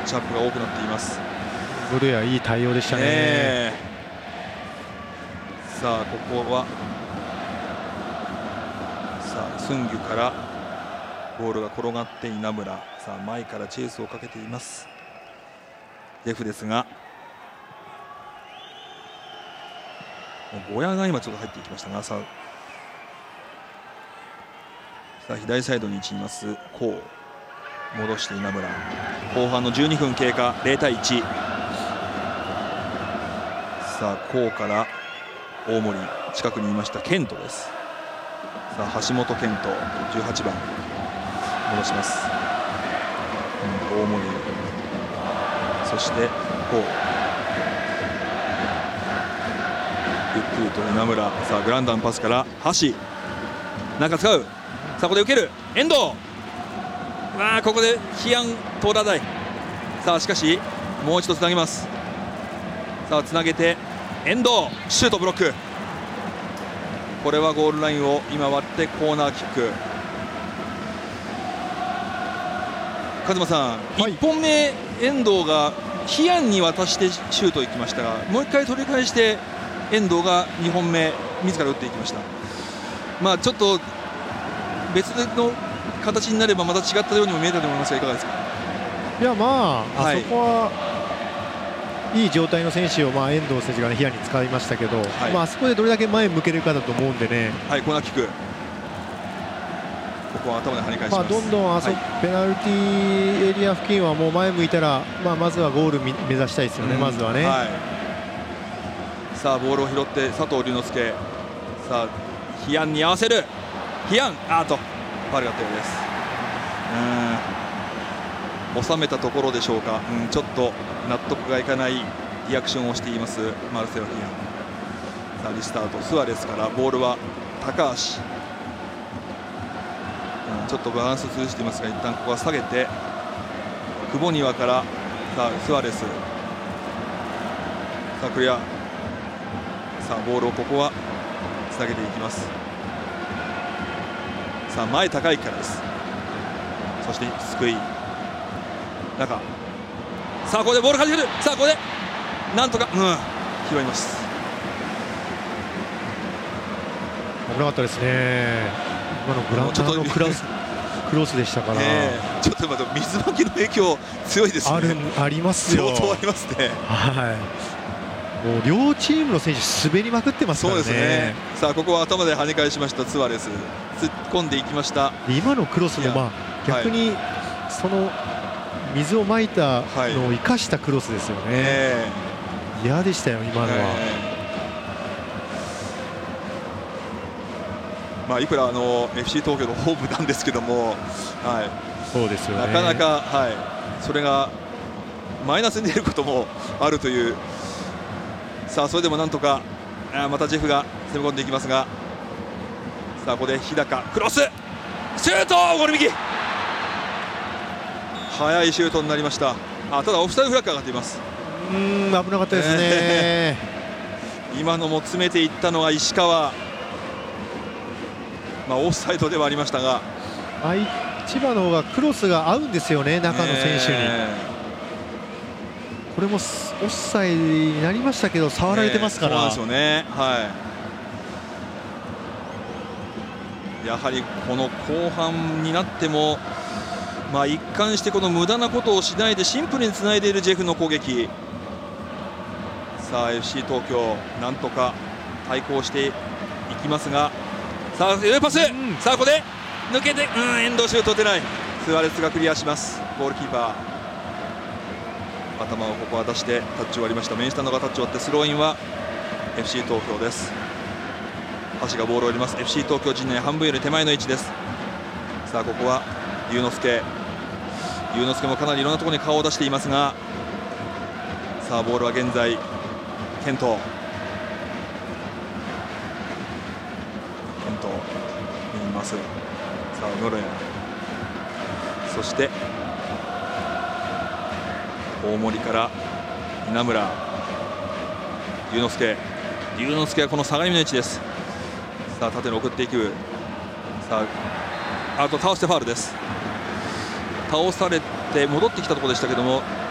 ッチアップが多くなっています。 ブルヤいい対応でしたね。 さあここはさあスンギュからボールが転がって稲村、さあ前からチェイスをかけていますジェフですが、ゴヤが今ちょっと入っていきましたが、さあ左サイドに位置いますコウ、戻して稲村、後半の12分経過、0対1。さあコウから大森、近くにいましたケントです。さあ橋本健人18番戻します、大森、そしてコウ、ゆっくりと稲村、さあグランダンパスから橋、中使う、さあここで受ける遠藤、ここでヒアン通らない。さあしかしもう一度つなげます。さあつなげて遠藤、シュートブロック、これはゴールラインを今割ってコーナーキック。和馬さん、1本目遠藤がヒアンに渡してシュートいきましたが、もう1回取り返して遠藤が2本目自ら打っていきました。ちょっと別の形になればまた違ったようにも見えたと思いますが、いかがですか。 いやあそこはいい状態の選手を遠藤選手がヒアに使いましたけど、あそこでどれだけ前向けるかだと思うんでね。 コーナーキック、ここは頭で跳ね返します。 どんどんペナルティーエリア付近はもう前向いたら、まずはゴール目指したいですよね、まずはね。 さあボールを拾って佐藤龍之介、さあヒアンに合わせる、ヒアン、ファウルがあったようです。収めたところでしょうか、ちょっと納得がいかないリアクションをしていますマルセロ・ヒアン。さあリスタート、スアレスからボールは高橋、ちょっとバランス崩していますが、一旦ここは下げて久保庭から、さあスアレス、さあクリア、さあボールをここはつなげていきます。さあ前高いからです。そして救い中、さあここでボールかけてくる、さあここでなんとか、拾います。 危なかったですね。今のグラウンダーのクロスでしたから、 ちょっと待って、水巻きの影響強いですね。 ありますよ、 相当ありますね。 もう両チームの選手滑りまくってますからね。 そうですね。さあここは頭で跳ね返しましたスアレス、突っ込んでいきました。 今のクロスも逆にその水をまいたのを生かしたクロスですよね。嫌でしたよ今のは。 いくらFC 東京のホームなんですけども、 そうですよね、 なかなか、それがマイナスに出ることもあるという。さあそれでもなんとかまたジェフが攻め込んでいきますが、さあここで日高クロスシュート、ゴール右、速いシュートになりました。ただオフサイドフラッグ上がっています。 危なかったですね。 今のも詰めていったのは石川、オフサイドではありましたが、 千葉の方がクロスが合うんですよね、中の選手に。これもオフサイドになりましたけど触られてますから。 そうなんですよね。やはりこの後半になっても、一貫してこの無駄なことをしないでシンプルにつないでいるジェフの攻撃。さあ FC 東京なんとか対抗していきますが、さあパス、さあここで抜けて、遠藤シュート打てない。スアレスがクリアします。ゴールキーパー頭をここは出してタッチ終わりました。メインスタンドがタッチ終わってスローインは FC 東京です。橋がボールを入れます。 FC 東京陣内半分より手前の位置です。さあここは龍之介もかなりいろんなところに顔を出していますが、さあボールは現在ケント見ます。さあノルエン、そして大森から稲村、龍之介はこの下がりの位置です。さあ縦に送っていく。さあ倒してファウルです。倒されて戻ってきたところでしたけども、